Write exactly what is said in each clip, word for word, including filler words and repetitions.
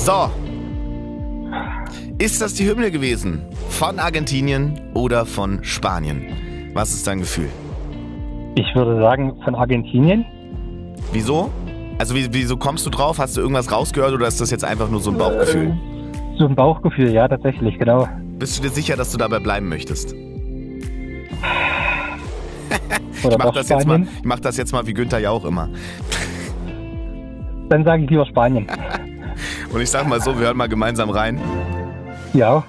So. Ist das die Hymne gewesen? Von Argentinien oder von Spanien? Was ist dein Gefühl? Ich würde sagen, von Argentinien. Wieso? Also wie, wieso kommst du drauf? Hast du irgendwas rausgehört oder ist das jetzt einfach nur so ein Bauchgefühl? Äh, so ein Bauchgefühl, ja, tatsächlich, genau. Bist du dir sicher, dass du dabei bleiben möchtest? Oder ich mach doch das jetzt Spanien? mal, ich mach das jetzt mal wie Günther Jauch immer. Dann sage ich lieber Spanien. Und ich sag mal so, wir hören mal gemeinsam rein. Ja.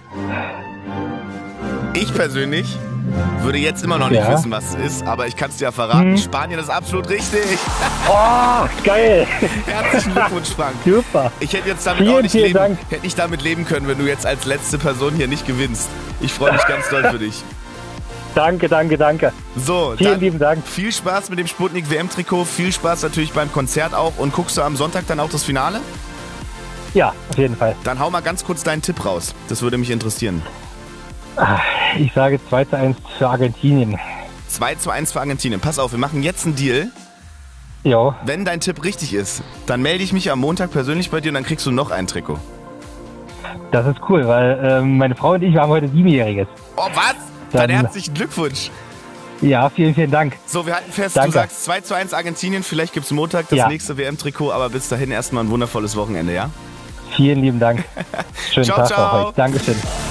Ich persönlich würde jetzt immer noch nicht Ja. wissen, was es ist, aber ich kann es dir ja verraten. Hm. Spanien ist absolut richtig. Oh, geil. Herzlichen Glückwunsch, Frank. Super. Ich hätte jetzt damit Vielen, auch nicht vielen leben, Dank. hätte nicht damit leben können, wenn du jetzt als letzte Person hier nicht gewinnst. Ich freue mich ganz doll für dich. Danke, danke, danke. So, Vielen dann lieben Dank. viel Spaß mit dem Sputnik W M-Trikot, viel Spaß natürlich beim Konzert auch und guckst du am Sonntag dann auch das Finale? Ja, auf jeden Fall. Dann hau mal ganz kurz deinen Tipp raus. Das würde mich interessieren. Ich sage zwei zu eins für Argentinien. zwei zu eins für Argentinien. Pass auf, wir machen jetzt einen Deal. Jo, Wenn dein Tipp richtig ist, dann melde ich mich am Montag persönlich bei dir und dann kriegst du noch ein Trikot. das ist cool, weil ähm, meine Frau und ich, wir haben heute Siebenjähriges. Oh, was? Dann Dann- herzlichen Glückwunsch. Ja, vielen, vielen Dank. So, wir halten fest, Danke. du sagst zwei zu eins Argentinien. Vielleicht gibt's Montag das Ja. nächste W M-Trikot, aber bis dahin erstmal ein wundervolles Wochenende, ja? Vielen lieben Dank. Schönen Ciao, Tag ciao. auch euch. Dankeschön.